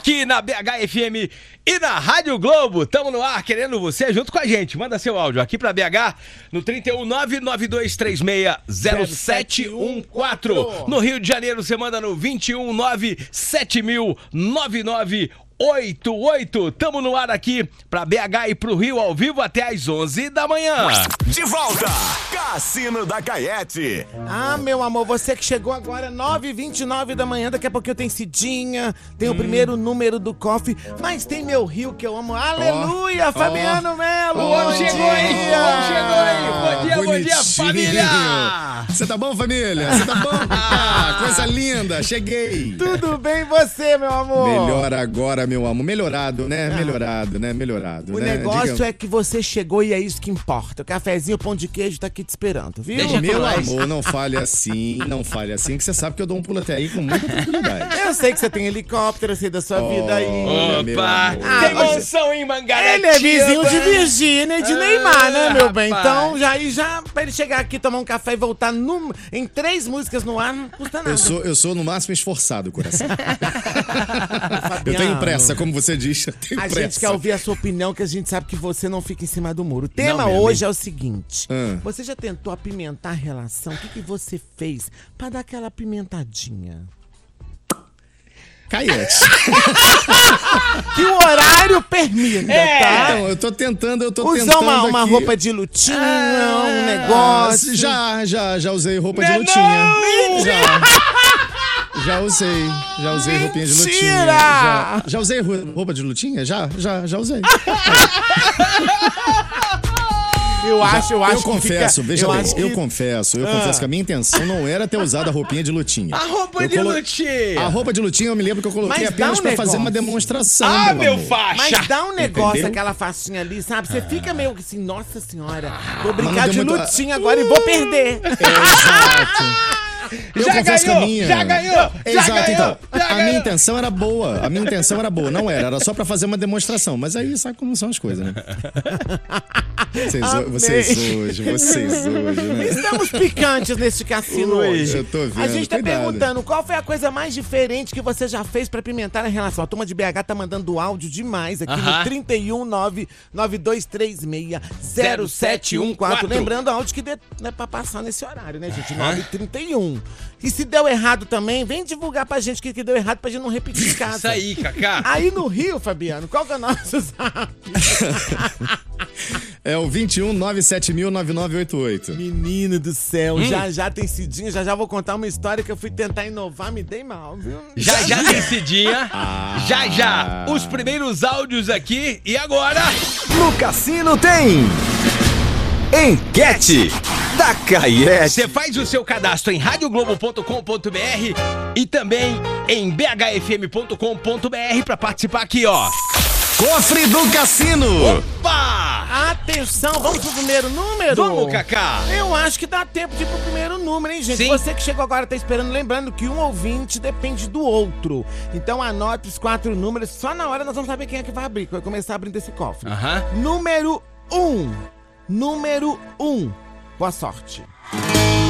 Aqui na BH-FM e na Rádio Globo, tamo no ar querendo você junto com a gente. Manda seu áudio aqui pra BH no 31992360714. No Rio de Janeiro você manda no 21970009988. Tamo no ar aqui pra BH e pro Rio ao vivo até às 11 da manhã. De volta, Cassino da Caiete. Ah, meu amor, você que chegou agora, 9h29 da manhã, daqui a pouquinho tem Cidinha, tem o primeiro número do cofre, mas tem meu Rio que eu amo. Aleluia, Fabiano Melo. O homem chegou aí, Bom dia, família. Você tá bom, família? Você tá bom? Coisa linda, cheguei. Tudo bem você, meu amor? Melhor agora, meu amor. Melhorado, né? Melhorado. O negócio é que você chegou e é isso que importa. O cafezinho, o pão de queijo tá aqui te esperando, viu? Meu amor, não fale assim, que você sabe que eu dou um pulo até aí com muita tranquilidade. Eu sei que você tem helicóptero, eu sei da sua vida aí. Opa, tem mansão em Mangaratiba. Ele é vizinho de Virgínia e de Neymar, né, meu bem? Então, já pra ele chegar aqui, tomar um café e voltar em 3 músicas no ar, não custa nada. Eu sou no máximo esforçado, coração. Eu tenho pressa, como você diz, eu tenho pressa. A gente quer ouvir a sua opinião, que a gente sabe que você não fica em cima do muro. O tema hoje é o seguinte. Você já tentou apimentar a relação? O que você fez pra dar aquela apimentadinha? Caiete. Que o horário permita, tá? Então, eu tô tentando Usar uma aqui. roupa de lutinha, um negócio. Já usei roupa de lutinha. Já usei roupinha de lutinha. Já usei roupa de lutinha? Já usei. Eu confesso que a minha intenção não era ter usado a roupinha de lutinha. A roupa de lutinha. A roupa de lutinha eu me lembro que eu coloquei apenas pra fazer uma demonstração. Meu faixa. Mas dá um negócio, aquela faixinha ali, sabe? Você fica meio que assim, nossa senhora, vou brincar de lutinha agora e vou perder. Exato. Já ganhou. Então, a minha intenção era boa. Não era só pra fazer uma demonstração. Mas aí sabe como são as coisas, né? Vocês hoje, né? Estamos picantes nesse cassino hoje. Eu tô vendo, a gente tá perguntando, qual foi a coisa mais diferente que você já fez pra apimentar a relação? A turma de BH tá mandando áudio demais aqui no 31992360714. Lembrando, áudio que não é pra passar nesse horário, né, gente? 9h31. E se deu errado também, vem divulgar pra gente que deu errado pra gente não repetir em casa. Isso aí, Cacá. Aí no Rio, Fabiano, qual que é o nosso zap? É o 21970009988. Menino do céu, já tem Cidinha, já vou contar uma história que eu fui tentar inovar, me dei mal, viu? Já tem Cidinha, já. Os primeiros áudios aqui e agora... No Cassino tem... Enquete da Caiete. Você faz o seu cadastro em radioglobo.com.br e também em bhfm.com.br pra participar aqui, ó. Cofre do Cassino. Opa! Atenção, vamos pro primeiro número? Vamos, Cacá. Eu acho que dá tempo de ir pro primeiro número, hein, gente? Sim. Você que chegou agora tá esperando, lembrando que um ouvinte depende do outro. Então anote os 4 números, só na hora nós vamos saber quem é que vai abrir, que vai começar abrindo esse cofre. Número 1. Boa sorte.